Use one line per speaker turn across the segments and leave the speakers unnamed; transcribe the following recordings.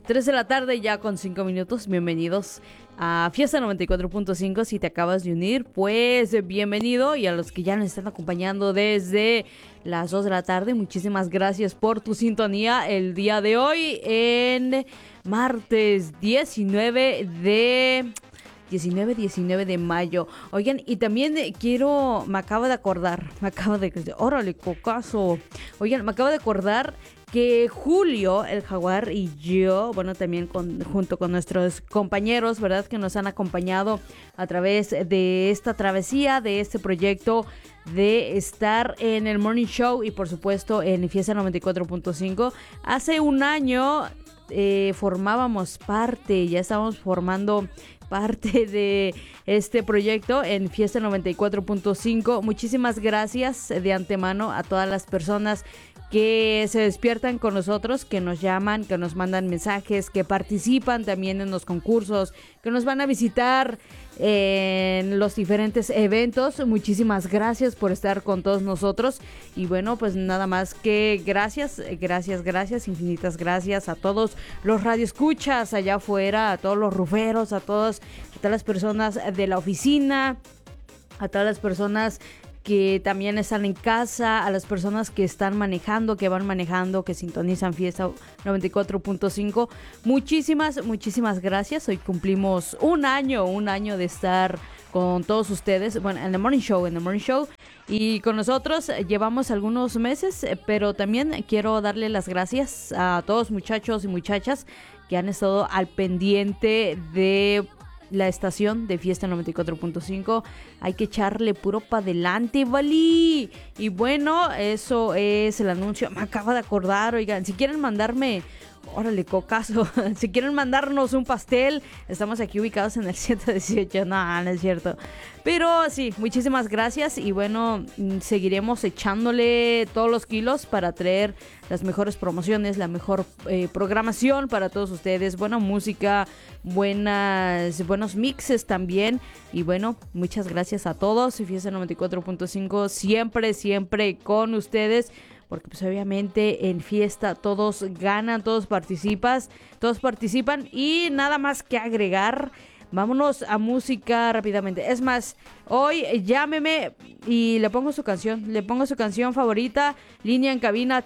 3 de la tarde ya con 5 minutos. Bienvenidos a Fiesta 94.5. Si te acabas de unir, pues bienvenido. Y a los que ya nos están acompañando desde las 2 de la tarde, muchísimas gracias por tu sintonía el día de hoy en martes 19 de mayo. Oigan, y también me acabo de acordar, órale, cocazo. Oigan, me acabo de acordar que Julio, el Jaguar, y yo, bueno, también junto con nuestros compañeros, ¿verdad? Que nos han acompañado a través de esta travesía, de este proyecto de estar en el Morning Show y por supuesto en Fiesta 94.5. Hace un año formábamos parte, ya estábamos formando parte de este proyecto en Fiesta 94.5. Muchísimas gracias de antemano a todas las personas que se despiertan con nosotros, que nos llaman, que nos mandan mensajes, que participan también en los concursos, que nos van a visitar en los diferentes eventos. Muchísimas gracias por estar con todos nosotros. Y bueno, pues nada más que gracias, infinitas gracias a todos los radioescuchas allá afuera, a todos los ruferos, a todas las personas de la oficina, a todas las personas que también están en casa, a las personas que están manejando, que van manejando, que sintonizan Fiesta 94.5. Muchísimas gracias. Hoy cumplimos un año de estar con todos ustedes, bueno, en el Morning Show. Y con nosotros llevamos algunos meses, pero también quiero darle las gracias a todos muchachos y muchachas que han estado al pendiente de la estación de Fiesta 94.5. Hay que echarle puro para adelante, ¿vale? Y bueno, eso es el anuncio. Me acabo de acordar, oigan, si quieren mandarme, órale, cocazo, si quieren mandarnos un pastel, estamos aquí ubicados en el 118. No es cierto. Pero sí, muchísimas gracias. Y bueno, seguiremos echándole todos los kilos para traer las mejores promociones, la mejor programación para todos ustedes. Buena música, buenos mixes también. Y bueno, muchas gracias a todos. Fiesta 94.5 siempre con ustedes. Porque pues obviamente en fiesta todos ganan, todos participan y nada más que agregar. Vámonos a música rápidamente. Es más, hoy llámeme y le pongo su canción favorita. Línea en cabina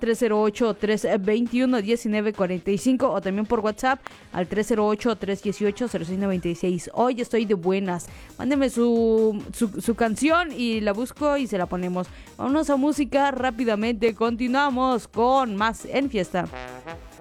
308-321-1945 o también por WhatsApp al 308-318-0696. Hoy estoy de buenas. Mándeme su canción y la busco y se la ponemos. Vámonos a música rápidamente. Continuamos con más en Fiesta.